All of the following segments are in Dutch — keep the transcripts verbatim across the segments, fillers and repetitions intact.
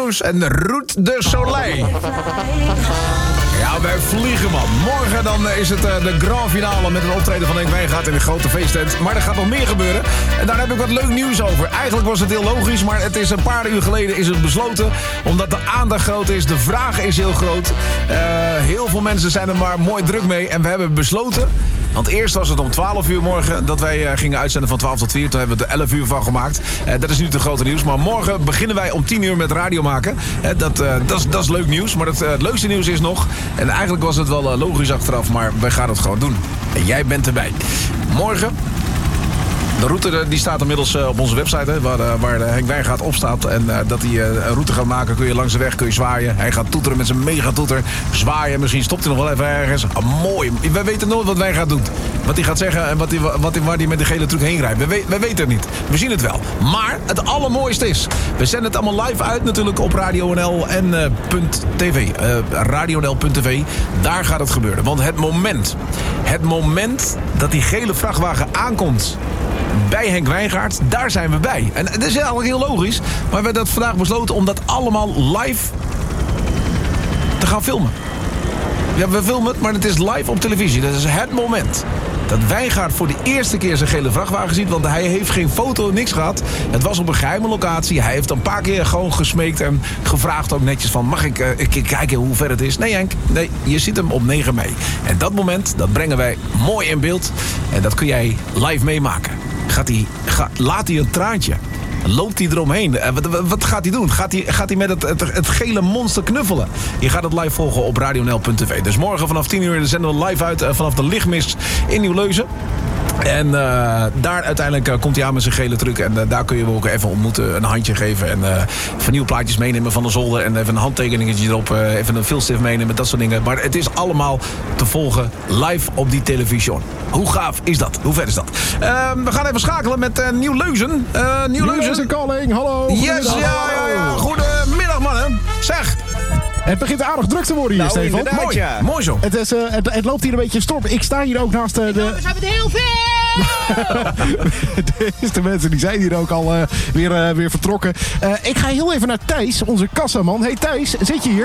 Cruz en Route de Soleil. Ja, wij vliegen, man. Morgen dan is het uh, de grand finale met een optreden van Henk Wijngaard in de grote feesttent. Maar er gaat nog meer gebeuren. En daar heb ik wat leuk nieuws over. Eigenlijk was het heel logisch, maar het is een paar uur geleden is het besloten. Omdat de aandacht groot is, de vraag is heel groot. Uh, heel veel mensen zijn er maar mooi druk mee. En we hebben besloten, want eerst was het om twaalf uur morgen dat wij uh, gingen uitzenden van twaalf tot vier. Toen hebben we er elf uur van gemaakt. Uh, dat is nu het grote nieuws. Maar morgen beginnen wij om tien uur met radio maken. Uh, dat, uh, dat, is, dat is leuk nieuws. Maar het, uh, het leukste nieuws is nog, en eigenlijk was het wel uh, logisch achteraf, maar wij gaan het gewoon doen. En jij bent erbij. Morgen, de route die staat inmiddels uh, op onze website, hè, waar, uh, waar Henk Wijngaard op staat. En uh, dat hij uh, een route gaat maken, kun je langs de weg, kun je zwaaien. Hij gaat toeteren met zijn megatoeter. Zwaaien, misschien stopt hij nog wel even ergens. Ah, mooi. Wij weten nooit wat Wijngaard doet. Wat hij gaat zeggen en wat hij, wat hij, waar hij met de gele truc heen rijdt. Wij, we, wij weten het niet. We zien het wel. Maar het allermooiste is, we zenden het allemaal live uit natuurlijk op Radio N L en uh, .tv. Uh, Radio N L punt tv. Daar gaat het gebeuren. Want het moment, het moment dat die gele vrachtwagen aankomt bij Henk Wijngaard, daar zijn we bij. En dat is eigenlijk heel logisch, maar we hebben dat vandaag besloten om dat allemaal live te gaan filmen. Ja, we filmen het, maar het is live op televisie. Dat is het moment dat Wijngaard voor de eerste keer zijn gele vrachtwagen ziet, want hij heeft geen foto, niks gehad. Het was op een geheime locatie. Hij heeft een paar keer gewoon gesmeekt en gevraagd ook netjes van, mag ik uh, een keer kijken hoe ver het is? Nee, Henk, nee, je ziet hem op negen mei. En dat moment, dat brengen wij mooi in beeld. En dat kun jij live meemaken. Gaat hij, ga, laat hij een traantje. Loopt hij eromheen? Uh, wat, wat gaat hij doen? Gaat hij, gaat hij met het, het, het gele monster knuffelen? Je gaat het live volgen op Radio N L punt tv. Dus morgen vanaf tien uur zenden we live uit uh, vanaf de lichtmist in Nieuw-Leuzen. En uh, daar uiteindelijk uh, komt hij aan met zijn gele truc. En uh, daar kun je hem ook even ontmoeten, een handje geven. En uh, vernieuwplaatjes meenemen van de zolder. En even een handtekeningetje erop. Uh, even een filstift meenemen, dat soort dingen. Maar het is allemaal te volgen live op die televisie. Hoe gaaf is dat? Hoe ver is dat? Uh, we gaan even schakelen met uh, Nieuw-Leuzen. Uh, Nieuw-Leuzen calling, hallo. Yes, ja, ja, ja. Goedemiddag, mannen. Zeg. Het begint aardig druk te worden hier, nou, Stefan. Mooi, ja. mooi zo. Het, is, uh, het, het loopt hier een beetje storm. Ik sta hier ook naast uh, de... We zijn met heel veel! de eerste mensen die zijn hier ook al uh, weer, uh, weer vertrokken. Uh, ik ga heel even naar Thijs, onze kassaman. Hey Thijs, zit je hier?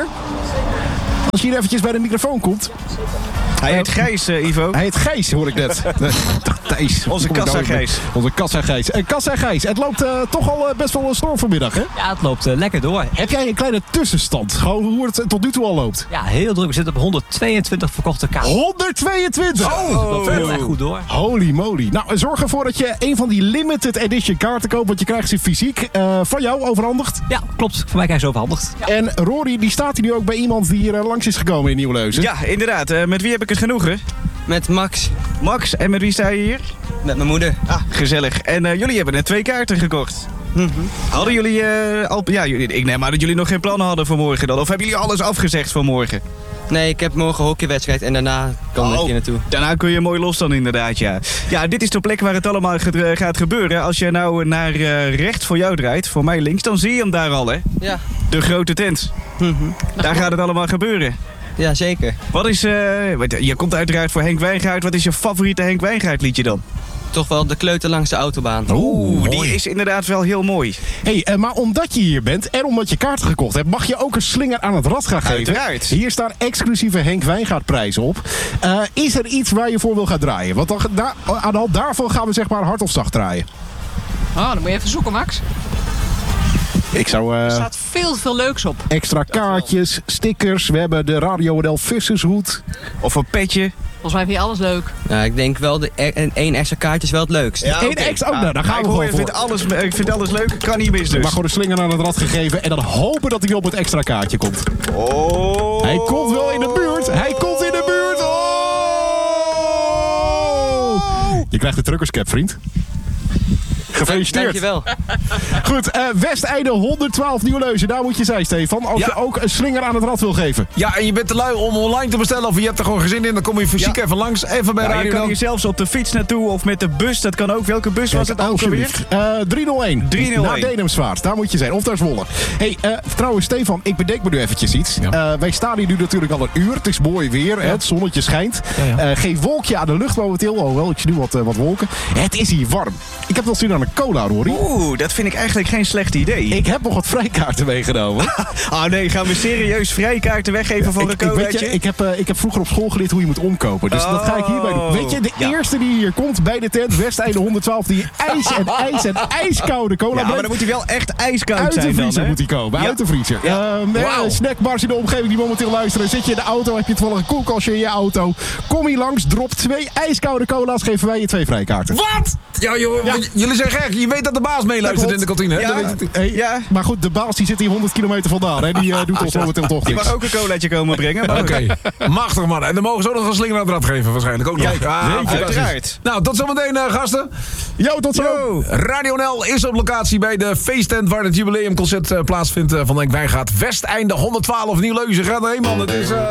Als je hier eventjes bij de microfoon komt. Hij heet Gijs, uh, Ivo. Hij heet Gijs, hoor ik net. Thijs. Onze kassa Gijs. Onze kassa Gijs. En kassa Gijs, het loopt uh, toch al uh, best wel een storm vanmiddag, hè? Ja, het loopt uh, lekker door. Heb jij een kleine tussenstand? Gewoon hoe het tot nu toe al loopt? Ja, heel druk. We zitten op honderdtweeëntwintig verkochte kaarten. honderdtweeëntwintig! Oh, dat loopt heel erg goed door. Holy moly. Nou, zorg ervoor dat je een van die limited edition kaarten koopt, want je krijgt ze fysiek uh, van jou overhandigd. Ja, klopt. Voor mij krijg je ze overhandigd. Ja. En Rory, die staat hier nu ook bij iemand die hier uh, langs is gekomen in Nieuw-Leuzen. Ja, inderdaad. Uh, met wie heb ik het genoegen? Met Max. Max, en met wie sta je hier? Met mijn moeder. Ah, gezellig. En uh, jullie hebben net twee kaarten gekocht. Mm-hmm. Hadden jullie uh, al... Ja, jullie, ik neem aan dat jullie nog geen plannen hadden voor morgen dan. Of hebben jullie alles afgezegd voor morgen? Nee, ik heb morgen een hockeywedstrijd en daarna kom ik oh, hier naartoe. Daarna kun je mooi los dan inderdaad, ja. Ja, dit is de plek waar het allemaal gaat gebeuren. Als je nou naar uh, rechts voor jou draait, voor mij links, dan zie je hem daar al, hè? Ja. De grote tent. Mm-hmm. Daar gaat het allemaal gebeuren. Ja, zeker. Wat is... Uh, je komt uiteraard voor Henk Wijngaard. Wat is je favoriete Henk Wijngaard liedje dan? Toch wel De Kleuter langs de autobaan. Oeh, die is inderdaad wel heel mooi. Hey, uh, maar omdat je hier bent en omdat je kaarten gekocht hebt, mag je ook een slinger aan het rad gaan geven. Uiteraard. Hier staan exclusieve Henk Wijngaard prijzen op. Uh, is er iets waar je voor wil gaan draaien? Want dan, daar, aan de hand daarvan gaan we zeg maar hard of zacht draaien. Oh, dan moet je even zoeken, Max. Ik zou... Uh, er staat veel, veel leuks op. Extra kaartjes, stickers. We hebben de Radio N L vissershoed. Of een petje. Volgens mij vind je alles leuk. Nou, ik denk wel, de e- één extra kaartje is wel het leukst. Ja, Eén okay. extra, oh, nou, daar gaan ja, we gewoon voor. voor. Ik vind, alles, ik vind alles leuk, ik kan niet mis dus. Maar gewoon de slinger aan het rad gegeven en dan hopen dat hij op het extra kaartje komt. Oh. Hij komt wel in de buurt. Hij komt in de buurt. Oh. Je krijgt de truckerscap, vriend. Gefeliciteerd. Dankjewel. Goed, uh, Westeinde honderdtwaalf Nieuw-Leuzen. Daar moet je zijn, Stefan. Als ja. je ook een slinger aan het rad wil geven. Ja, en je bent te lui om online te bestellen. Of je hebt er gewoon gezin in. Dan kom je fysiek ja. even langs. Even bij ja, Radio. Je kan hier zelfs op de fiets naartoe. Of met de bus. Dat kan ook. Welke bus was het ook alweer? Uh, driehonderdéén. driehonderdéén. Naar Dedemsvaart. Daar moet je zijn. Of naar Zwolle. Hey, uh, trouwens, Stefan. Ik bedenk me nu eventjes iets. Ja. Uh, wij staan hier nu natuurlijk al een uur. Het is mooi weer. Ja. Het zonnetje schijnt. Ja, ja. Uh, geen wolkje aan de lucht momenteel. Alhoewel, ik zie nu wat, uh, wat wolken. Het is hier warm. Ik heb wel zin aan een cola, Rory. Oeh, dat vind ik eigenlijk geen slecht idee. Ik heb nog wat vrijkaarten meegenomen. Oh nee, gaan we serieus vrijkaarten weggeven voor ik, een ik, weet colaatje? je, ik, heb, uh, ik heb vroeger op school geleerd hoe je moet omkopen. Dus dat ga ik hierbij doen. Weet je, de Ja. eerste die hier komt bij de tent, Westeinde honderdtwaalf, die ijs en ijs en ijskoude cola Ja, maar brengt. dan moet hij wel echt ijskoud Uit de zijn dan, vriezer hè? moet hij komen, Ja. uit de vriezer. Ja. Ehm, eh, Wauw. snackbars in de omgeving die momenteel luisteren. Zit je in de auto, heb je toevallig een koelkastje in je auto. Kom hier langs, drop twee ijskoude cola's, geven wij je twee vrijkaarten. Wat? Ja, joh, Ja. jullie zijn gek. Je weet dat de baas meeluistert in de kantine, hè? Ja. Dat weet je. Hey, Ja. Maar goed, de baas die zit hier honderd kilometer vandaan. Hè? Die uh, doet ons momenteel toch Die niks. mag ook een colaatje komen brengen. Maar Oké, machtig man. En dan mogen ze ook nog een slinger aan het rad geven waarschijnlijk. Ook nog. Kijk, Ah, zeker. fantastisch. Uiteraard. Nou, tot zometeen uh, gasten. Yo, tot zo. Yo. Radio N L is op locatie bij de feesttent waar het jubileumconcert uh, plaatsvindt uh, van Henk Wijngaard. Westeinde honderdtwaalf Nieuw-Leuzen. Gaat erheen man, het is... Uh...